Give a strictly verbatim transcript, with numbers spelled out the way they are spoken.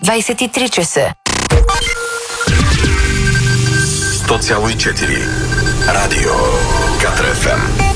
двадесет и три часа. сто цяло и четири Радио Катар еф ем.